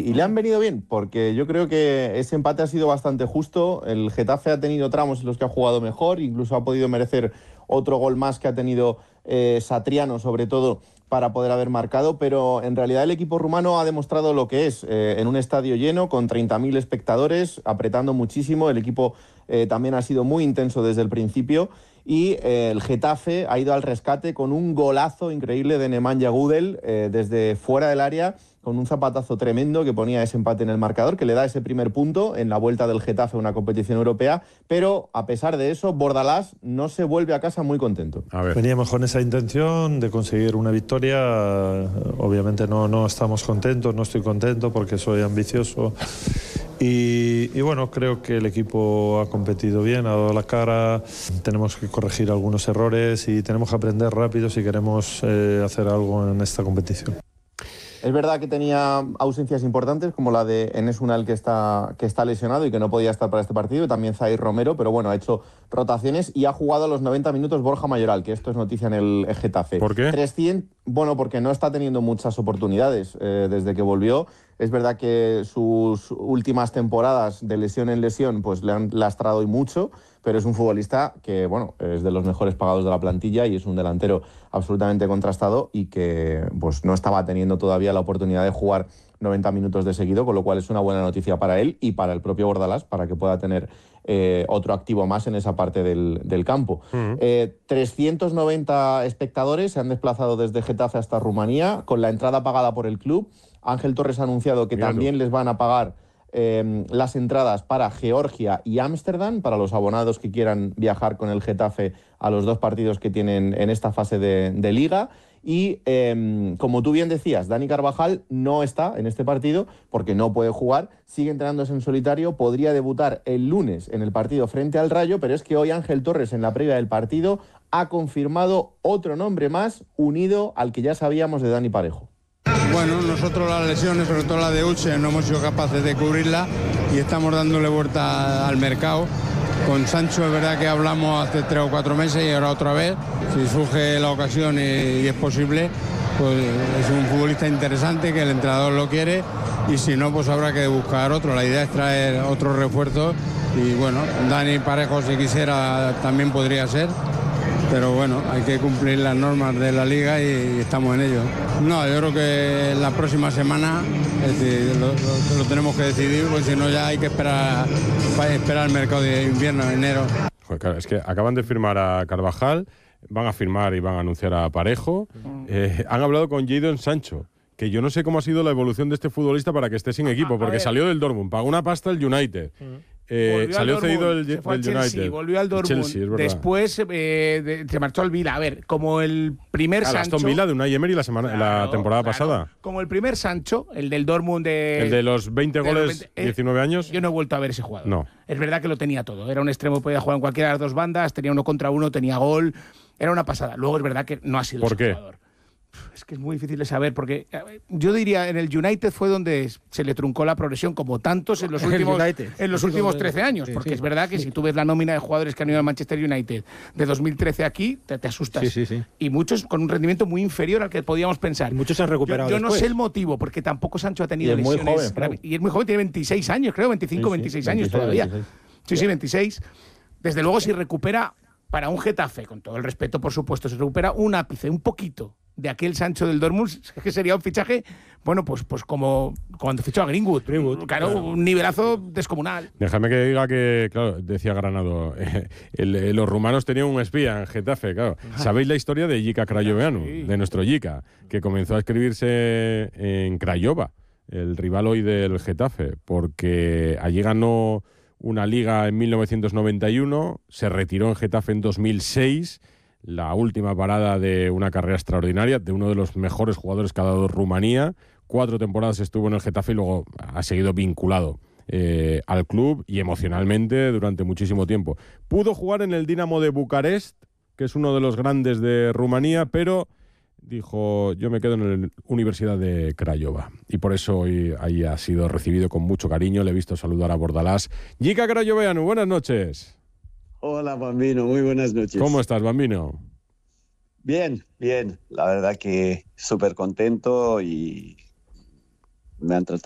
y le han venido bien, porque yo creo que ese empate ha sido bastante justo. El Getafe ha tenido tramos en los que ha jugado mejor, incluso ha podido merecer otro gol más que ha tenido Satriano, sobre todo, para poder haber marcado, pero en realidad el equipo rumano ha demostrado lo que es, en un estadio lleno, con 30.000 espectadores, apretando muchísimo. El equipo también ha sido muy intenso desde el principio, y el Getafe ha ido al rescate con un golazo increíble de Nemanja Gudel desde fuera del área, con un zapatazo tremendo que ponía ese empate en el marcador, que le da ese primer punto en la vuelta del Getafe a una competición europea. Pero a pesar de eso, Bordalás no se vuelve a casa muy contento. Veníamos con esa intención de conseguir una victoria. Obviamente no estamos contentos, no estoy contento porque soy ambicioso. Y bueno, creo que el equipo ha competido bien, ha dado la cara. Tenemos que corregir algunos errores y tenemos que aprender rápido si queremos hacer algo en esta competición. Es verdad que tenía ausencias importantes, como la de Enes Unal, que está lesionado y que no podía estar para este partido, y también Zaïr Romero, pero bueno, ha hecho rotaciones y ha jugado a los 90 minutos Borja Mayoral, que esto es noticia en el Getafe. ¿Por qué? Bueno, porque no está teniendo muchas oportunidades desde que volvió. Es verdad que sus últimas temporadas de lesión en lesión pues le han lastrado y mucho, pero es un futbolista que, bueno, es de los mejores pagados de la plantilla y es un delantero absolutamente contrastado y que pues no estaba teniendo todavía la oportunidad de jugar 90 minutos de seguido, con lo cual es una buena noticia para él y para el propio Bordalás, para que pueda tener otro activo más en esa parte del campo. 390 espectadores se han desplazado desde Getafe hasta Rumanía, con la entrada pagada por el club. Ángel Torres ha anunciado que también les van a pagar las entradas para Georgia y Ámsterdam, para los abonados que quieran viajar con el Getafe a los dos partidos que tienen en esta fase de Liga. Y como tú bien decías, Dani Carvajal no está en este partido porque no puede jugar, sigue entrenándose en solitario, podría debutar el lunes en el partido frente al Rayo, pero es que hoy Ángel Torres, en la previa del partido, ha confirmado otro nombre más unido al que ya sabíamos de Dani Parejo. Bueno, nosotros las lesiones, sobre todo la de Uche, no hemos sido capaces de cubrirla y estamos dándole vuelta al mercado. Con Sancho es verdad que hablamos hace 3 o 4 meses y ahora otra vez. Si surge la ocasión y es posible, pues es un futbolista interesante que el entrenador lo quiere, y si no, pues habrá que buscar otro. La idea es traer otros refuerzos y bueno, Dani Parejo, si quisiera, también podría ser. Pero bueno, hay que cumplir las normas de la Liga y estamos en ello. No, yo creo que la próxima semana lo tenemos que decidir, porque si no ya hay que esperar el mercado de invierno, enero. Joder, claro, es que acaban de firmar a Carvajal, van a firmar y van a anunciar a Parejo. Han hablado con Jadon Sancho, que yo no sé cómo ha sido la evolución de este futbolista para que esté sin equipo, porque salió del Dortmund, pagó una pasta el United. Salió cedido del Chelsea, United. Volvió al Dortmund. Chelsea, es después se marchó al Vila. A ver, como el primer Sancho. Aston Villa de Unai Emery la temporada pasada. Como el primer Sancho, el del Dortmund el de los 20 goles, 19 años. Yo no he vuelto a ver ese jugador. No. Es verdad que lo tenía todo. Era un extremo, podía jugar en cualquiera de las dos bandas, tenía 1 contra 1, tenía gol. Era una pasada. Luego es verdad que no ha sido ese jugador. Es que es muy difícil de saber, porque yo diría en el United fue donde se le truncó la progresión, como tantos en los últimos 13 años, porque es verdad que si tú ves la nómina de jugadores que han ido al Manchester United de 2013 aquí, te asustas. Y muchos con un rendimiento muy inferior al que podíamos pensar. Muchos se han recuperado. Yo no sé el motivo, porque tampoco Sancho ha tenido lesiones. Y es muy joven, tiene 26 años, creo, 25, 26 años todavía. 26. Sí, 26. Desde luego, si recupera para un Getafe, con todo el respeto, por supuesto, se recupera un ápice, un poquito de aquel Sancho del Dortmund, que sería un fichaje, bueno, pues como cuando fichó a Greenwood. Claro, un nivelazo descomunal. Déjame que diga que, claro, decía Granado, los rumanos tenían un espía en Getafe, claro. ¿Sabéis la historia de Jica Crayoveanu, de nuestro Jica, que comenzó a escribirse en Craiova, el rival hoy del Getafe, porque allí ganó una liga en 1991, se retiró en Getafe en 2006, la última parada de una carrera extraordinaria de uno de los mejores jugadores que ha dado Rumanía. 4 temporadas estuvo en el Getafe y luego ha seguido vinculado al club y emocionalmente durante muchísimo tiempo. Pudo jugar en el Dinamo de Bucarest, que es uno de los grandes de Rumanía, pero dijo, yo me quedo en la Universidad de Craiova. Y por eso hoy ahí ha sido recibido con mucho cariño. Le he visto saludar a Bordalás. Jica Crayoveanu, buenas noches. Hola, Bambino, muy buenas noches. ¿Cómo estás, Bambino? Bien, bien. La verdad que súper contento y me han tratado